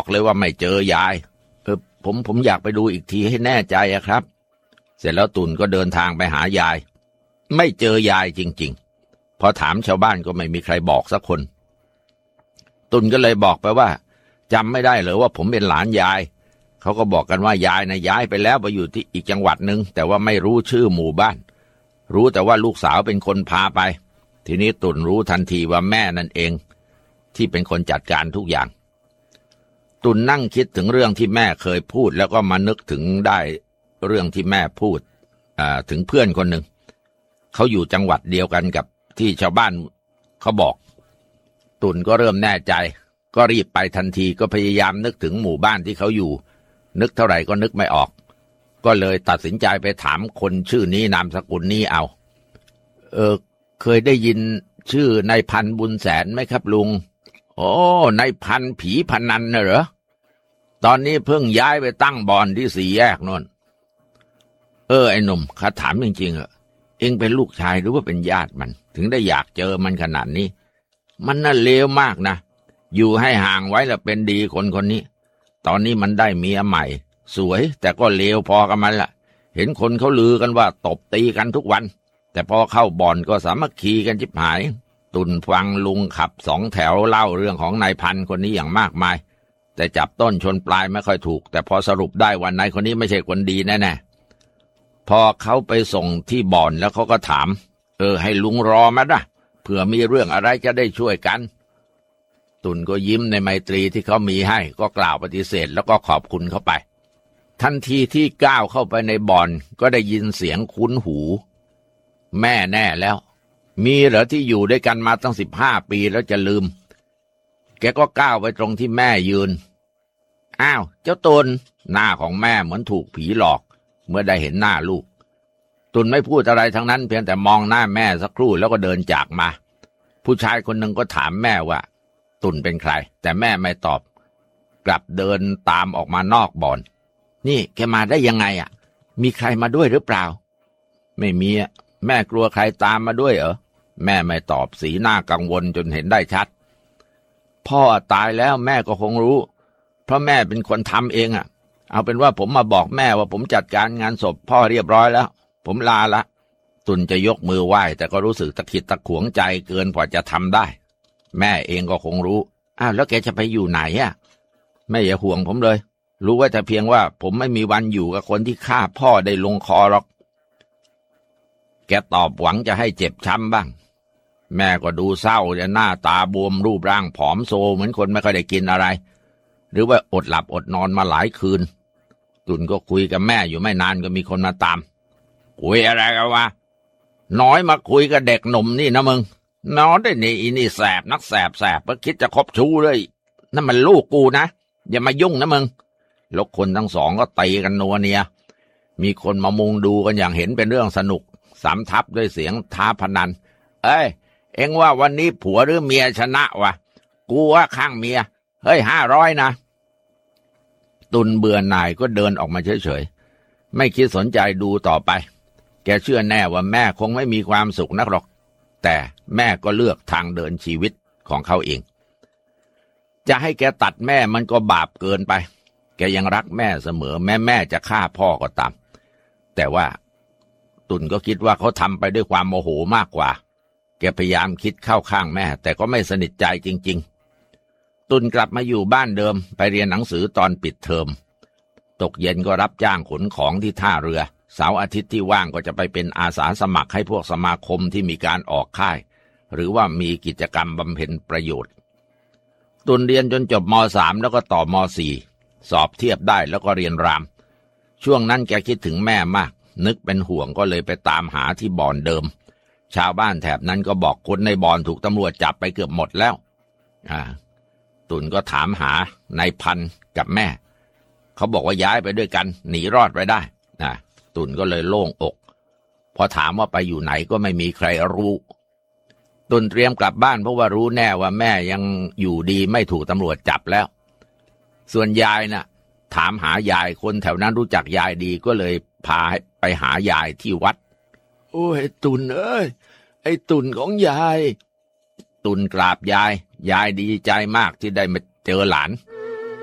บอกเลยว่าไม่เจอยายผมอยากไปดูอีกทีให้แน่ใจอะครับเสร็จแล้วตุ่นก็เดินทางไปหายายไม่เจอยายจริงๆพอถามชาวบ้านก็ไม่มีใครบอกสักคนตุ่นก็เลยบอกไปว่าจำไม่ได้เหรอว่าผมเป็นหลานยายเขาก็บอกกันว่ายายนะย้ายไปแล้วไปอยู่ที่อีกจังหวัดหนึ่งแต่ว่าไม่รู้ชื่อหมู่บ้านรู้แต่ว่าลูกสาวเป็นคนพาไปทีนี้ตุ่นรู้ทันทีว่าแม่นั่นเองที่เป็นคนจัดการทุกอย่างตุ่นนั่งคิดถึงเรื่องที่แม่เคยพูดแล้วก็มานึกถึงได้เรื่องที่แม่พูดถึงเพื่อนคนหนึ่งเขาอยู่จังหวัดเดียวกันกับที่ชาวบ้านเขาบอกตุ่นก็เริ่มแน่ใจก็รีบไปทันทีก็พยายามนึกถึงหมู่บ้านที่เขาอยู่นึกเท่าไหร่ก็นึกไม่ออกก็เลยตัดสินใจไปถามคนชื่อนี้นามสกุลนี้เอาเคยได้ยินชื่อนายพันบุญแสนไหมครับลุงโอ้นายพันผีพนันน่ะเหรอตอนนี้เพิ่งย้ายไปตั้งบ่อนที่สี่แยกโน่นไอ้หนุ่มข้าถามจริงๆเอ็งเป็นลูกชายหรือว่าเป็นญาติมันถึงได้อยากเจอมันขนาดนี้มันน่าเลวมากนะอยู่ให้ห่างไว้แล้วเป็นดีคนนี้ตอนนี้มันได้เมียใหม่สวยแต่ก็เลวพอกับมันละเห็นคนเขาลือกันว่าตบตีกันทุกวันแต่พอเข้าบ่อนก็สามัคคีกันชิบหายตุ่นฟังลุงขับสองแถวเล่าเรื่องของนายพันคนนี้อย่างมากมายแต่จับต้นชนปลายไม่ค่อยถูกแต่พอสรุปได้ว่านายคนนี้ไม่ใช่คนดีแน่ๆพอเขาไปส่งที่บ่อนแล้วเขาก็ถามให้ลุงรอมานะเผื่อมีเรื่องอะไรจะได้ช่วยกันตุ่นก็ยิ้มในไมตรีที่เขามีให้ก็กล่าวปฏิเสธแล้วก็ขอบคุณเขาไปทันทีที่ก้าวเข้าไปในบ่อนก็ได้ยินเสียงคุ้นหูแม่แน่แล้วมีเหรอที่อยู่ด้วยกันมาตั้ง15 ปีแล้วจะลืมแกก็ก้าวไปตรงที่แม่ยืนอ้าวเจ้าตุ่นหน้าของแม่เหมือนถูกผีหลอกเมื่อได้เห็นหน้าลูกตุ่นไม่พูดอะไรทั้งนั้นเพียงแต่มองหน้าแม่สักครู่แล้วก็เดินจากมาผู้ชายคนหนึ่งก็ถามแม่ว่าตุ่นเป็นใครแต่แม่ไม่ตอบกลับเดินตามออกมานอกบ่อนนี่แกมาได้ยังไงมีใครมาด้วยหรือเปล่าไม่มีแม่กลัวใครตามมาด้วยเหรอแม่ไม่ตอบสีหน้ากังวลจนเห็นได้ชัดพ่อตายแล้วแม่ก็คงรู้เพราะแม่เป็นคนทำเองเอาเป็นว่าผมมาบอกแม่ว่าผมจัดการงานศพพ่อเรียบร้อยแล้วผมลาละตุ่นจะยกมือไหว้แต่ก็รู้สึกตะขิดตะขวงใจเกินกว่าจะทำได้แม่เองก็คงรู้แล้วแกจะไปอยู่ไหนแม่อย่าห่วงผมเลยรู้ว่าแต่เพียงว่าผมไม่มีวันอยู่กับคนที่ฆ่าพ่อได้ลงคอหรอกแกตอบหวังจะให้เจ็บช้ำบ้างแม่ก็ดูเศร้าจะหน้าตาบวมรูปร่างผอมโซเหมือนคนไม่ค่อยได้กินอะไรหรือว่าอดหลับอดนอนมาหลายคืนตุ่นก็คุยกับแม่อยู่ไม่นานก็มีคนมาตามคุยอะไรกันวะน้อยมาคุยกับเด็กหนุ่มนี่นะมึงน้อยได้นี่แสบนักแสบเพื่อคิดจะคบชู้เลยนั่นมันลูกกูนะอย่ามายุ่งนะมึงแล้วคนทั้งสองก็ตีกันนัวเนียมีคนมามุงดูกันอย่างเห็นเป็นเรื่องสนุกสามทับด้วยเสียงท้าพนันเอ็งว่าวันนี้ผัวหรือเมียชนะวะกูว่าข้างเมียเฮ้ย500นะตุนเบื่อหน่ายก็เดินออกมาเฉยๆไม่คิดสนใจดูต่อไปแกเชื่อแน่ว่าแม่คงไม่มีความสุขนักหรอกแต่แม่ก็เลือกทางเดินชีวิตของเขาเองจะให้แกตัดแม่มันก็บาปเกินไปแกยังรักแม่เสมอแม่จะฆ่าพ่อก็ตามแต่ว่าตุ่นก็คิดว่าเขาทำไปด้วยความโมโหมากกว่าแกพยายามคิดเข้าข้างแม่แต่ก็ไม่สนิทใจจริงๆตุ่นกลับมาอยู่บ้านเดิมไปเรียนหนังสือตอนปิดเทอมตกเย็นก็รับจ้างขนของที่ท่าเรือเสาร์อาทิตย์ที่ว่างก็จะไปเป็นอาสาสมัครให้พวกสมาคมที่มีการออกค่ายหรือว่ามีกิจกรรมบำเพ็ญประโยชน์ตุ่นเรียนจนจบม.3 แล้วก็ต่อม.4 สอบเทียบได้แล้วก็เรียนรามช่วงนั้นแกคิดถึงแม่มากนึกเป็นห่วงก็เลยไปตามหาที่บ่อนเดิมชาวบ้านแถบนั้นก็บอกคนในบ่อนถูกตำรวจจับไปเกือบหมดแล้วตุ่นก็ถามหานายพันกับแม่เขาบอกว่าย้ายไปด้วยกันหนีรอดไปได้ตุ่นก็เลยโล่งอกพอถามว่าไปอยู่ไหนก็ไม่มีใครรู้ตุ่นเตรียมกลับบ้านเพราะว่ารู้แน่ว่าแม่ยังอยู่ดีไม่ถูกตำรวจจับแล้วส่วนยายถามหายายคนแถวนั้นรู้จักยายดีก็เลยพาไปหายายที่วัดโอ้ยตุ่นไอ้ตุ่นของยายตุ่นกราบยายดีใจมากที่ได้มาเจอหลาน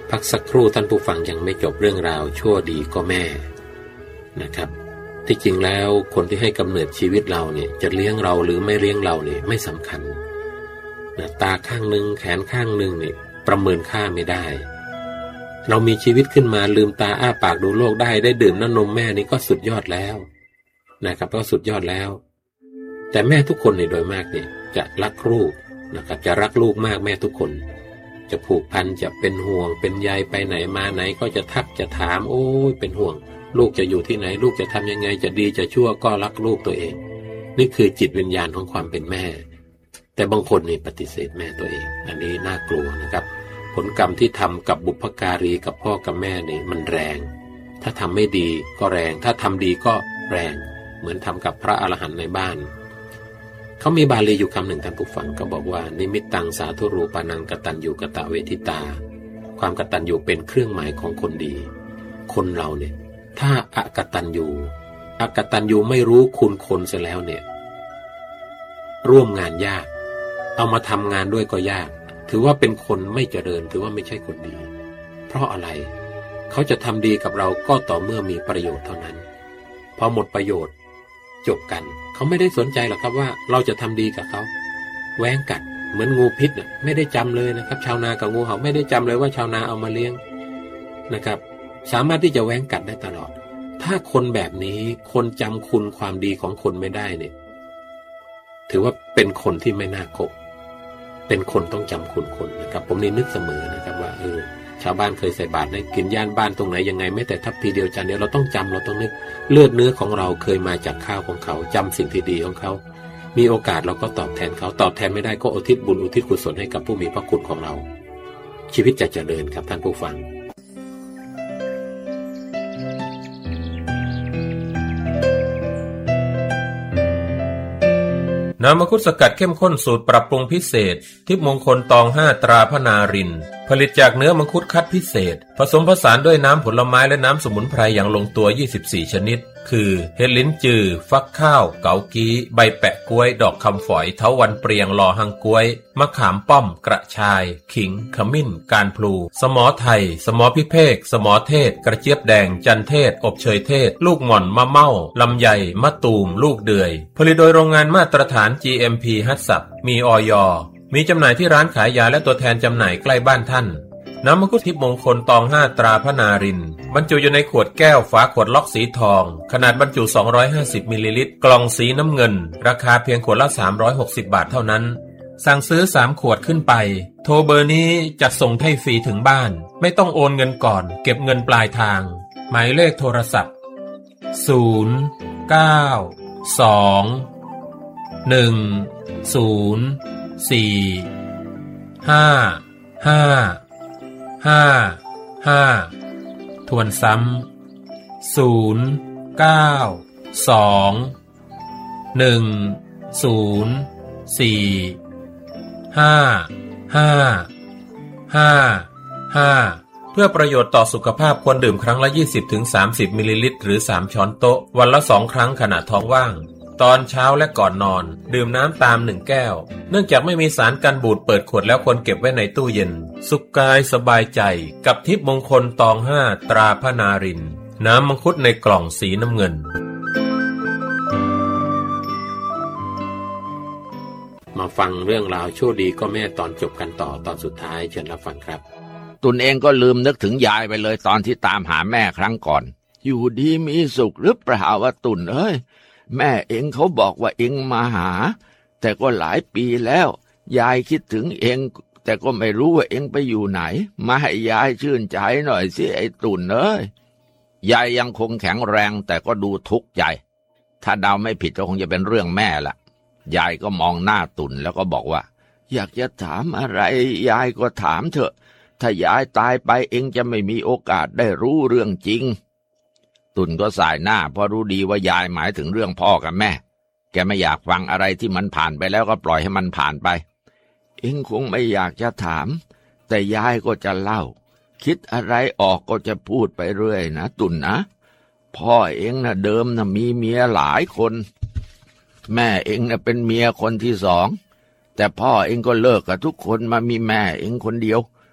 พักสักครู่ท่านผู้ฟังยังไม่จบเรื่องราวชั่วดีก็แม่นะครับที่จริงแล้วคนที่ให้กำเนิดชีวิตเราเนี่ยจะเลี้ยงเราหรือไม่เลี้ยงเราเนี่ยไม่สำคัญนะตาข้างหนึ่งแขนข้างหนึ่งเนี่ยประเมินค่าไม่ได้เรามีชีวิตขึ้นมาลืมตาอ้าปากดูโลกได้ดื่มน้ำนมแม่นี่ก็สุดยอดแล้วนะครับก็สุดยอดแล้วแต่แม่ทุกคนเนี่ยโดยมากเนี่ยจะรักลูกนะครับจะรักลูกมากแม่ทุกคนจะผูกพันจะเป็นห่วงเป็นใยไปไหนมาไหนก็จะทักจะถามโอ้ยเป็นห่วงลูกจะอยู่ที่ไหนลูกจะทำยังไงจะดีจะชั่วก็รักลูกตัวเองนี่คือจิตวิญญาณของความเป็นแม่แต่บางคนนี่ปฏิเสธแม่ตัวเองอันนี้น่ากลัวนะครับผลกรรมที่ทำกับบุพการีกับพ่อกับแม่นี่มันแรงถ้าทำไม่ดีก็แรงถ้าทำดีก็แรงเหมือนทำกับพระอรหันต์ในบ้านเขามีบาลีอยู่คำหนึ่งท่านผู้ฟังก็บอกว่านิมิตตังสาธุรูปานังกตัญญูกตเวทิตาความกตัญญูเป็นเครื่องหมายของคนดีคนเราเนี่ยถ้าอกตัญญูไม่รู้คุณคนเสียแล้วเนี่ยร่วมงานยากเอามาทำงานด้วยก็ยากถือว่าเป็นคนไม่เจริญถือว่าไม่ใช่คนดีเพราะอะไรเขาจะทำดีกับเราก็ต่อเมื่อมีประโยชน์เท่านั้นพอหมดประโยชน์จบกันเขาไม่ได้สนใจหรอกครับว่าเราจะทำดีกับเขาแว้งกัดเหมือนงูพิษน่ะไม่ได้จำเลยนะครับชาวนากับงูเห่าไม่ได้จำเลยว่าชาวนาเอามาเลี้ยงนะครับสามารถที่จะแว้งกัดได้ตลอดถ้าคนแบบนี้คนจำคุณความดีของคนไม่ได้เนี่ยถือว่าเป็นคนที่ไม่น่าคบเป็นคนต้องจำคุณคนนะครับผมนี่นึกเสมอนะครับว่าชาวบ้านเคยใส่บาตรให้กินย่านบ้านตรงไหนยังไงไม่แต่ทัพพีเดียวจานเดียวเราต้องจำเราต้องนึกเลือดเนื้อของเราเคยมาจากข้าวของเขาจำสิ่งที่ดีของเขามีโอกาสเราก็ตอบแทนเขาตอบแทนไม่ได้ก็อุทิศบุญอุทิศกุศลให้กับผู้มีพระคุณของเราชีวิตจะเจริญครับท่านผู้ฟังน้ำมังคุดสกัดเข้มข้นสูตรปรับปรุงพิเศษทิพย์มงคลตอง5ตราพนารินผลิตจากเนื้อมังคุดคัดพิเศษผสมผสานด้วยน้ำผลไม้และน้ำสมุนไพรอย่างลงตัว24ชนิดคือเห็ดลิ้นจือฟักข้าวเกากี้ใบแปะกล้วยดอกคำฝอยเถาวัลย์เปรียงลอหังกล้วยมะขามป้อมกระชายขิงขมิ้นการพลูสมอไทยสมอพิเภกสมอเทศกระเจี๊ยบแดงจันเทศอบเชยเทศลูกหม่อนมะเม่าลำไยมะตูมลูกเดือยผลิตโดยโรงงานมาตรฐาน GMP ฮัตสับมีอย.มีจำหน่ายที่ร้านขายยาและตัวแทนจำหน่ายใกล้บ้านท่านน้ำมังคุดทิพย์มงคลตอง5ตราพนารินบรรจุอยู่ในขวดแก้วฝาขวดล็อกสีทองขนาดบรรจุ250มิลลิลิตรกล่องสีน้ำเงินราคาเพียงขวดละ360บาทเท่านั้นสั่งซื้อ3ขวดขึ้นไปโทรเบอร์นี้จัดส่งให้ฟรีถึงบ้านไม่ต้องโอนเงินก่อนเก็บเงินปลายทางหมายเลขโทรศัพท์0 9 2 1 0 4 5 5 5 ทวนซ้ำ0 9 2 1 0 4 5 5 5 เพื่อประโยชน์ต่อสุขภาพควรดื่มครั้งละ 20-30 มิลลิลิตรหรือ3ช้อนโต๊ะวันละ2ครั้งขณะท้องว่างตอนเช้าและก่อนนอนดื่มน้ำตาม1แก้วเนื่องจากไม่มีสารกันบูดเปิดขวดแล้วควรเก็บไว้ในตู้เย็นสุขกายสบายใจกับทิพย์มงคลตอง5ตราพนารินน้ำมังคุดในกล่องสีน้ำเงินมาฟังเรื่องราวชั่วดีก็แม่ตอนจบกันต่อตอนสุดท้ายเชิญรับฟังครับตุนเองก็ลืมนึกถึงยายไปเลยตอนที่ตามหาแม่ครั้งก่อนอยู่ดีมีสุขหรือเปล่าวะตุนเอ้ยแม่เองเขาบอกว่าเองมาหาแต่ก็หลายปีแล้วยายคิดถึงเองแต่ก็ไม่รู้ว่าเองไปอยู่ไหนมาให้ยายชื่นใจหน่อยสิไอ้ตุนเอ้ยยายยังคงแข็งแรงแต่ก็ดูทุกข์ใจถ้าเดาไม่ผิดก็คงจะเป็นเรื่องแม่ล่ะยายก็มองหน้าตุนแล้วก็บอกว่าอยากจะถามอะไรยายก็ถามเถอะถ้ายายตายไปเองจะไม่มีโอกาสได้รู้เรื่องจริงตุนก็สายหน้าเพราะรู้ดีว่ายายหมายถึงเรื่องพ่อกับแม่แกไม่อยากฟังอะไรที่มันผ่านไปแล้วก็ปล่อยให้มันผ่านไปเองคงไม่อยากจะถามแต่ยายก็จะเล่าคิดอะไรออกก็จะพูดไปเรื่อยนะตุนนะพ่อเองนะเดิมนะมีเมียหลายคนแม่เองนะเป็นเมียคนที่2แต่พ่อเองก็เลิกกับทุกคนมามีแม่เองคนเดียว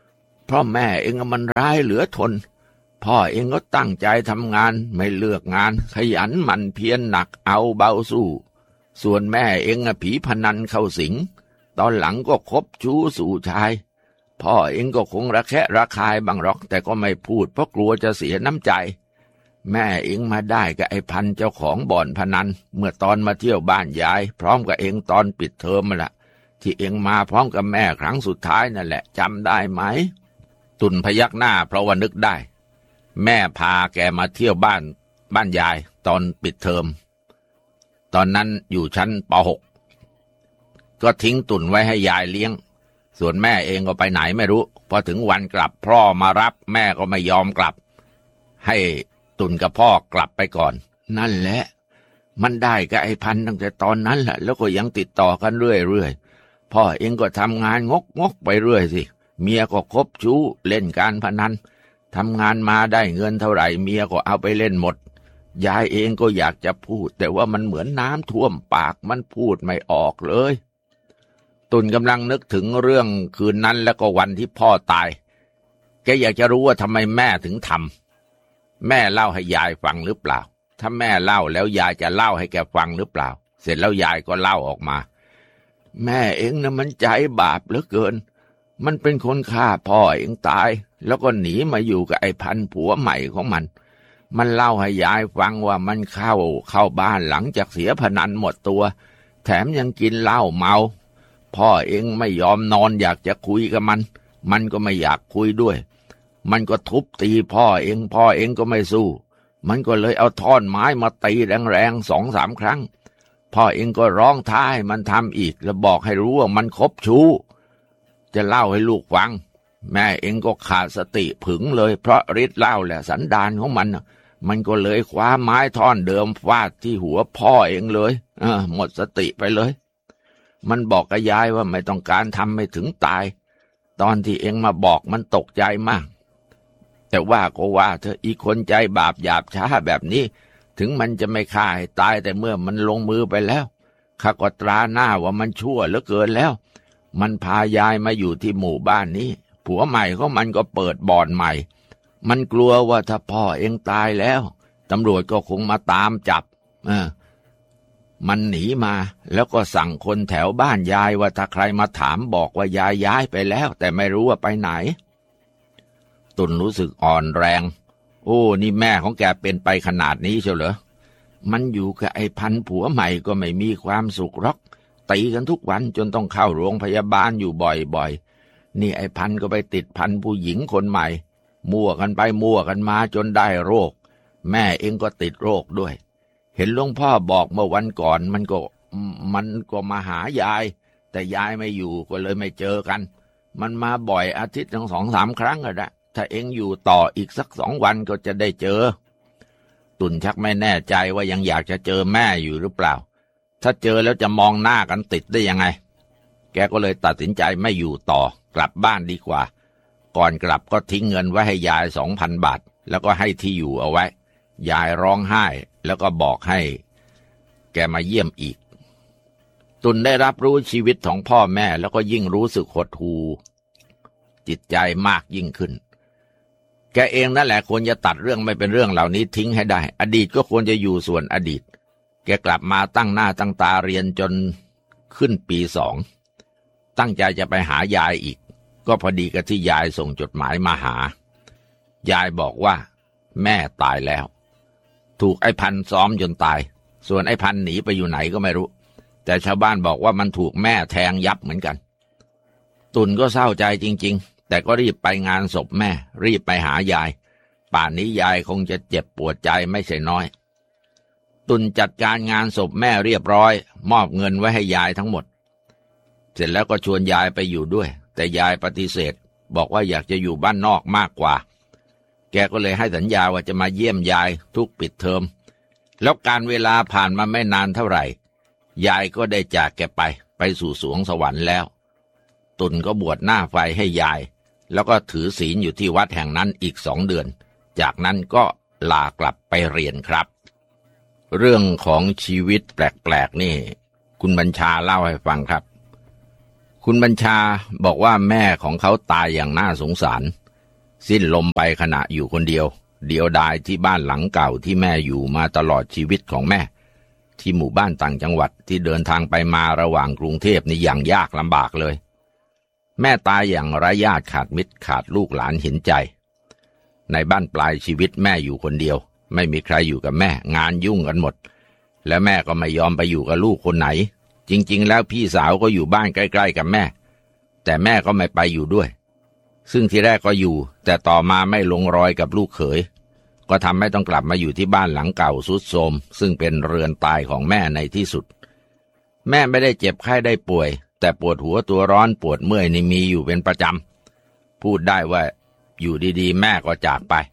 เพราะแม่เองมันร้ายเหลือทนพ่อเองก็ตั้งใจทำงานไม่เลือกงานขยันหมั่นเพียรหนักเอาเบาสู้ส่วนแม่เองผีพนันเข้าสิงตอนหลังก็คบชู้สู่ชายพ่อเองก็คงระแคะระคายบางหรอกแต่ก็ไม่พูดเพราะกลัวจะเสียน้ำใจแม่เองมาได้กับไอ้พันเจ้าของบ่อนพนันเมื่อตอนมาเที่ยวบ้านยายพร้อมกับเองตอนปิดเทอมล่ะที่เองมาพร้อมกับแม่ครั้งสุดท้ายนั่นแหละจำได้ไหมตุ่นพยักหน้าเพราะว่านึกได้แม่พาแกมาเที่ยวบ้านยายตอนปิดเทอมตอนนั้นอยู่ชั้นป.6 ก็ทิ้งตุ่นไว้ให้ยายเลี้ยงส่วนแม่เองก็ไปไหนไม่รู้พอถึงวันกลับพ่อมารับแม่ก็ไม่ยอมกลับให้ตุ่นกับพ่อกลับไปก่อนนั่นแหละมันได้กับไอ้พันตั้งแต่ตอนนั้นแหละแล้วก็ยังติดต่อกันเรื่อยๆพ่อเองก็ทำงานงกไปเรื่อยสิเมียก็คบชู้เล่นการพนันทำงานมาได้เงินเท่าไหร่เมียก็เอาไปเล่นหมดยายเองก็อยากจะพูดแต่ว่ามันเหมือนน้ำท่วมปากมันพูดไม่ออกเลยตุ่นกำลังนึกถึงเรื่องคืนนั้นแล้วก็วันที่พ่อตายแกอยากจะรู้ว่าทำไมแม่ถึงทำแม่เล่าให้ยายฟังหรือเปล่าถ้าแม่เล่าแล้วยายจะเล่าให้แกฟังหรือเปล่าเสร็จแล้วยายก็เล่าออกมาแม่เองนะมันใจบาปเหลือเกินมันเป็นคนฆ่าพ่อเองตายแล้วก็หนีมาอยู่กับไอ้พันผัวใหม่ของมันเล่าให้ยายฟังว่ามันเข้าบ้านหลังจากเสียพนันหมดตัวแถมยังกินเหล้าเมาพ่อเองไม่ยอมนอนอยากจะคุยกับมันก็ไม่อยากคุยด้วยมันก็ทุบตีพ่อเองก็ไม่สู้มันก็เลยเอาท่อนไม้มาตีแรงๆ 2-3 ครั้งพ่อเองก็ร้องท้าให้มันทำอีกแล้วบอกให้รู้ว่ามันคบชู้จะเล่าให้ลูกฟังแม่เองก็ขาดสติผึ่งเลยเพราะฤทธิ์เหล้าแหละสันดานของมันก็เลยคว้าไม้ท่อนเดิมฟาดที่หัวพ่อเองเลยหมดสติไปเลยมันบอกกับยายว่าไม่ต้องการทำให้ถึงตายตอนที่เองมาบอกมันตกใจมากแต่ว่าก็ว่าเธออีกคนใจบาปหยาบช้าแบบนี้ถึงมันจะไม่ฆ่าให้ตายแต่เมื่อมันลงมือไปแล้วข้าก็ตราหน้าว่ามันชั่วเหลือเกินแล้วมันพายายมาอยู่ที่หมู่บ้านนี้ผัวใหม่ของมันก็เปิดบ่อนใหม่มันกลัวว่าถ้าพ่อเองตายแล้วตำรวจก็คงมาตามจับมันหนีมาแล้วก็สั่งคนแถวบ้านยายว่าถ้าใครมาถามบอกว่ายายย้ายไปแล้วแต่ไม่รู้ว่าไปไหนตุ่นรู้สึกอ่อนแรงโอ้นี่แม่ของแกเป็นไปขนาดนี้เชียวเหรอมันอยู่กับไอ้พันผัวใหม่ก็ไม่มีความสุขหรอกตีกันทุกวันจนต้องเข้าโรงพยาบาลอยู่บ่อยๆนี่ไอ้พันก็ไปติดพันผู้หญิงคนใหม่มั่วกันไปมั่วกันมาจนได้โรคแม่เองก็ติดโรคด้วยเห็นหลวงพ่อบอกเมื่อวันก่อนมันก็มาหายายแต่ยายไม่อยู่ก็เลยไม่เจอกันมันมาบ่อยอาทิตย์ทั้ง 2-3 ครั้งอะนะถ้าเองอยู่ต่ออีกสัก2 วันก็จะได้เจอตุ่นชักไม่แน่ใจว่ายังอยากจะเจอแม่อยู่หรือเปล่าถ้าเจอแล้วจะมองหน้ากันติดได้ยังไงแกก็เลยตัดสินใจไม่อยู่ต่อกลับบ้านดีกว่าก่อนกลับก็ทิ้งเงินไว้ให้ยาย 2,000 บาทแล้วก็ให้ที่อยู่เอาไว้ยายร้องไห้แล้วก็บอกให้แกมาเยี่ยมอีกตุ่นได้รับรู้ชีวิตของพ่อแม่แล้วก็ยิ่งรู้สึกหดหู่จิตใจมากยิ่งขึ้นแกเองนั่นแหละควรจะตัดเรื่องไม่เป็นเรื่องเหล่านี้ทิ้งให้ได้อดีตก็ควรจะอยู่ส่วนอดีตแกกลับมาตั้งหน้าตั้งตาเรียนจนขึ้นปี 2ตั้งใจจะไปหายายอีกก็พอดีกับที่ยายส่งจดหมายมาหายายบอกว่าแม่ตายแล้วถูกไอ้พันซ้อมจนตายส่วนไอ้พันหนีไปอยู่ไหนก็ไม่รู้แต่ชาวบ้านบอกว่ามันถูกแม่แทงยับเหมือนกันตุ่นก็เศร้าใจจริงๆแต่ก็รีบไปงานศพแม่รีบไปหายายป่านนี้ยายคงจะเจ็บปวดใจไม่ใช่น้อยตุ่นจัดการงานศพแม่เรียบร้อยมอบเงินไว้ให้ยายทั้งหมดเสร็จแล้วก็ชวนยายไปอยู่ด้วยแต่ยายปฏิเสธบอกว่าอยากจะอยู่บ้านนอกมากกว่าแกก็เลยให้สัญญาว่าจะมาเยี่ยมยายทุกปิดเทอมแล้วการเวลาผ่านมาไม่นานเท่าไหร่ยายก็ได้จากแกไปสู่สวงสวรรค์แล้วตุ่นก็บวชหน้าไฟให้ยายแล้วก็ถือศีลอยู่ที่วัดแห่งนั้นอีก2 เดือนจากนั้นก็ลากลับไปเรียนครับเรื่องของชีวิตแปลกๆนี่คุณบัญชาเล่าให้ฟังครับคุณบัญชาบอกว่าแม่ของเขาตายอย่างน่าสงสารสิ้นลมไปขณะอยู่คนเดียวเดียวดายที่บ้านหลังเก่าที่แม่อยู่มาตลอดชีวิตของแม่ที่หมู่บ้านต่างจังหวัดที่เดินทางไปมาระหว่างกรุงเทพนี่อย่างยากลำบากเลยแม่ตายอย่างไร้ญาติขาดมิตรขาดลูกหลานเห็นใจในบ้านปลายชีวิตแม่อยู่คนเดียวไม่มีใครอยู่กับแม่งานยุ่งกันหมดและแม่ก็ไม่ยอมไปอยู่กับลูกคนไหนจริงๆแล้วพี่สาวก็อยู่บ้านใกล้ๆกับแม่แต่แม่ก็ไม่ไปอยู่ด้วยซึ่งทีแรกก็อยู่แต่ต่อมาไม่ลงรอยกับลูกเขยก็ทำให้ต้องกลับมาอยู่ที่บ้านหลังเก่าทรุดโทรมซึ่งเป็นเรือนตายของแม่ในที่สุดแม่ไม่ได้เจ็บไข้ได้ป่วยแต่ปวดหัวตัวร้อนปวดเมื่อยนี่มีอยู่เป็นประจำพูดได้ว่าอยู่ดีๆแม่ก็จากไป